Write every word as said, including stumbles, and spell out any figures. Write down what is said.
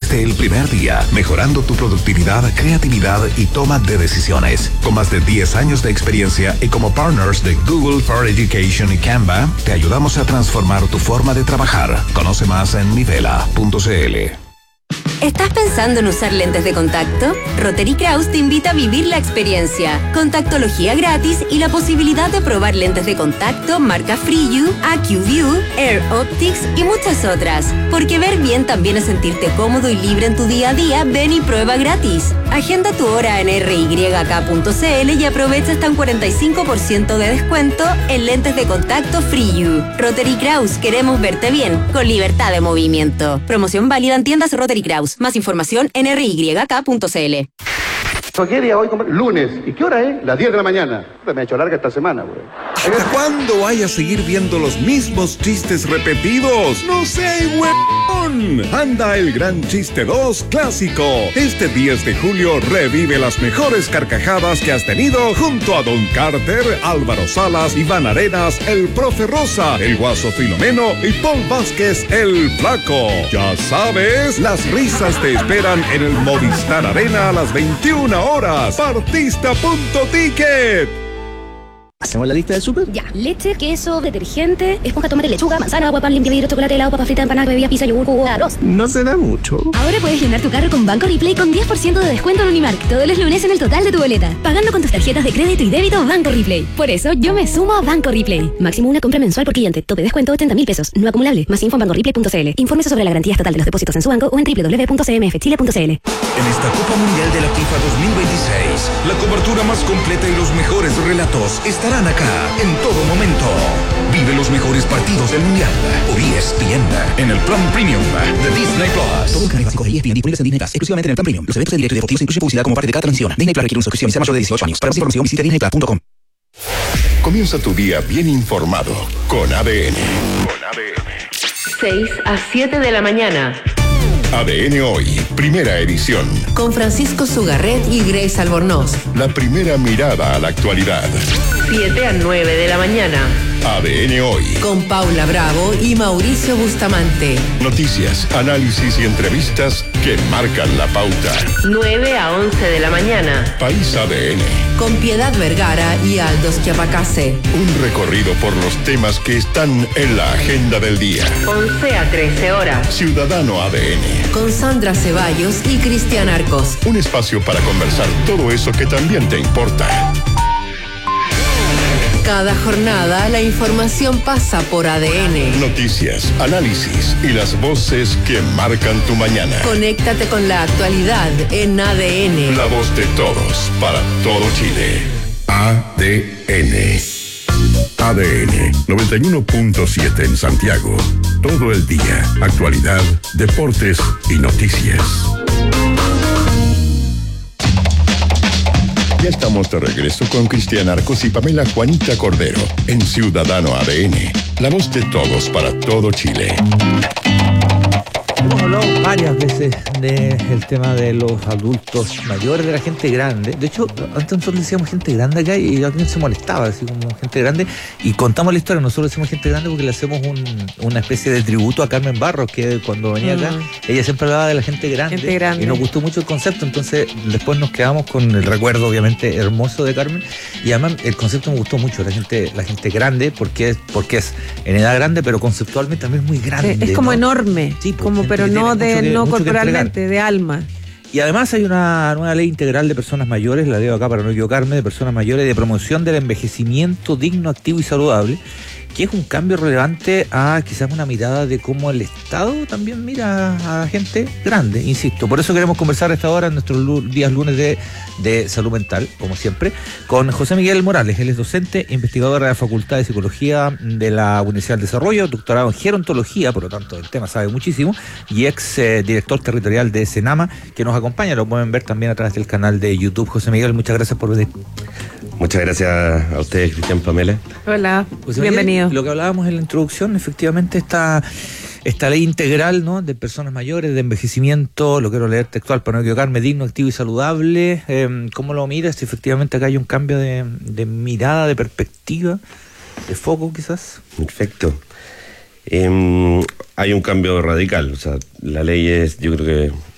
desde el primer día, mejorando tu productividad, creatividad y toma de decisiones. Con más de diez años de experiencia y como partners de Google for Education y Canva, te ayudamos a transformar tu forma de trabajar. Conoce más en nivela punto c l. ¿Estás pensando en usar lentes de contacto? Rotary Kraus te invita a vivir la experiencia. Contactología gratis y la posibilidad de probar lentes de contacto, marca FreeU, AccuView, Air Optics y muchas otras. Porque ver bien también es sentirte cómodo y libre en tu día a día. Ven y prueba gratis. Agenda tu hora en r y k punto c l y aprovecha hasta un cuarenta y cinco por ciento de descuento en lentes de contacto FreeU. Rotary Kraus, queremos verte bien, con libertad de movimiento. Promoción válida en tiendas Rotary Kraus. Más información en r y k punto c l. ¿Qué día hoy? Lunes. ¿Y qué hora es? Las diez de la mañana. Me ha hecho larga esta semana, güey. ¿Hasta cuándo vaya a seguir viendo los mismos chistes repetidos? ¡No sé, huevón! Anda el Gran Chiste dos Clásico. Este diez de julio revive las mejores carcajadas que has tenido junto a Don Carter, Álvaro Salas, Iván Arenas, el Profe Rosa, el Guaso Filomeno y Paul Vázquez, el Flaco. Ya sabes, las risas te esperan en el Movistar Arena a las veintiuna horas. Partista punto ticket. ¿Hacemos la lista del súper? Ya, leche, queso, detergente, esponja, tomate, lechuga, manzana, agua, pan, limpia, vidrio, chocolate, helado, papa frita, empanada, bebida, pizza, yogur, jugo, arroz. No será mucho. Ahora puedes llenar tu carro con Banco Replay con diez por ciento de descuento en Unimark todos los lunes en el total de tu boleta, pagando con tus tarjetas de crédito y débito Banco Replay. Por eso yo me sumo a Banco Replay. Máximo una compra mensual por cliente. Tope descuento ochenta mil pesos. No acumulable. Más info en banco replay punto c l. Infórmese sobre la garantía estatal de los depósitos en su banco o en w w w punto c m f chile punto c l. En esta Copa Mundial de la FIFA dos mil veintiséis, la cobertura más completa y los mejores relatos estarán acá en todo momento. Vive los mejores partidos del Mundial por E S P N en el plan Premium de Disney Plus. Todos los canales básicos de E S P N disponibles en Disney Plus, exclusivamente en el plan Premium. Los eventos de directo y deportivos incluyen publicidad como parte de cada transmisión. Disney Plus requiere una suscripción y sea mayor de dieciocho años. Para más información visite disney plus punto com. Comienza tu día bien informado con A D N. Con A D N. seis a siete de la mañana. A D N Hoy, primera edición. Con Francisco Sugarret y Grace Albornoz. La primera mirada a la actualidad. siete a nueve de la mañana. A D N Hoy. Con Paula Bravo y Mauricio Bustamante. Noticias, análisis y entrevistas que marcan la pauta. nueve a once de la mañana. País A D N. Con Piedad Vergara y Aldos Chiapacase. Un recorrido por los temas que están en la agenda del día. once a trece horas. Ciudadano A D N. Con Sandra Ceballos y Cristian Arcos. Un espacio para conversar todo eso que también te importa. Cada jornada la información pasa por A D N. Noticias, análisis y las voces que marcan tu mañana. Conéctate con la actualidad en A D N. La voz de todos, para todo Chile. A D N. A D N noventa y uno punto siete en Santiago. Todo el día. Actualidad, deportes y noticias. Ya estamos de regreso con Cristian Arcos y Pamela Juanita Cordero en Ciudadano A D N. La voz de todos para todo Chile. Hemos hablado varias veces del tema de los adultos mayores, de la gente grande. De hecho, antes nosotros decíamos gente grande acá y alguien se molestaba, así como gente grande. Y contamos la historia, nosotros decimos gente grande porque le hacemos un, una especie de tributo a Carmen Barros, que cuando venía acá, mm. ella siempre hablaba de la gente grande, gente grande. Y nos gustó mucho el concepto. Entonces, después nos quedamos con el recuerdo, obviamente, hermoso de Carmen. Y además, el concepto me gustó mucho, la gente, la gente grande, porque es, porque es en edad grande, pero conceptualmente también es muy grande. Es como ¿no? enorme, sí, como pero no de que, no corporalmente, de alma. Y además hay una nueva ley integral de personas mayores, la leo acá para no equivocarme, de personas mayores de promoción del envejecimiento digno, activo y saludable, que es un cambio relevante a quizás una mirada de cómo el Estado también mira a gente grande, insisto. Por eso queremos conversar a esta hora en nuestros días lunes de, de salud mental, como siempre, con José Miguel Morales. Él es docente, investigador de la Facultad de Psicología de la Universidad del Desarrollo, doctorado en gerontología, por lo tanto del tema sabe muchísimo, y ex eh, director territorial de Senama, que nos acompaña, lo pueden ver también a través del canal de YouTube. José Miguel, muchas gracias por venir. Muchas gracias a ustedes, Cristian, Pamela. Hola, José bienvenido. Miguel, lo que hablábamos en la introducción, efectivamente esta, esta ley integral, ¿no?, de personas mayores, de envejecimiento, lo quiero leer textual para no equivocarme, digno, activo y saludable. Eh, ¿Cómo lo miras? Si efectivamente acá hay un cambio de, de mirada, de perspectiva, de foco quizás. Perfecto. Eh, hay un cambio radical, o sea, la ley es, yo creo que